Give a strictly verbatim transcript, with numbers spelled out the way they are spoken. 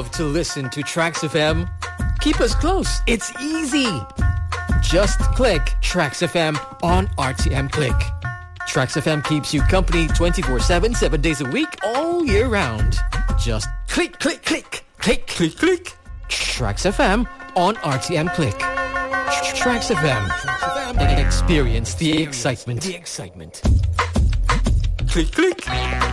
love to listen to Trax F M? Keep us close. It's easy. Just click Trax F M on R T M Click. Trax F M keeps you company twenty-four seven, seven days a week, all year round. Just click, click, click, click, click, click. Trax F M on R T M Click. Trax F M. Experience the excitement. The excitement. Click, click.